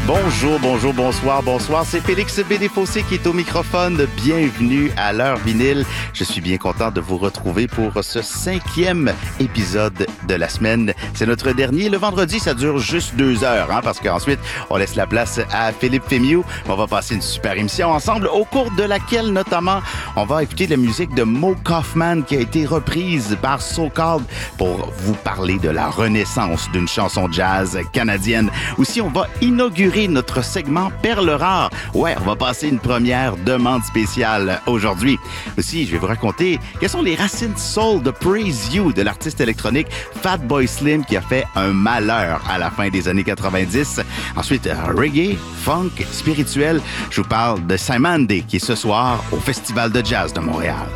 Bonjour, bonjour, bonsoir. C'est Félix Bédéfossé qui est au microphone. Bienvenue à l'heure vinyle. Je suis bien content de vous retrouver pour ce 5e épisode de la semaine. C'est notre dernier. Le vendredi, ça dure juste 2 heures, parce qu'ensuite, on laisse la place à Philippe Fémiou. On va passer une super émission ensemble, au cours de laquelle, notamment, on va écouter la musique de Mo Kaufman qui a été reprise par So Called pour vous parler de la renaissance d'une chanson jazz canadienne. Aussi, on va inaugurer notre segment Perles rares. Ouais, on va passer une première demande spéciale aujourd'hui. Aussi, je vais vous raconter quelles sont les racines soul de Praise You de l'artiste électronique Fatboy Slim qui a fait un malheur à la fin des années 90. Ensuite, reggae, funk, spirituel. Je vous parle de Simon Day qui est ce soir au Festival de jazz de Montréal.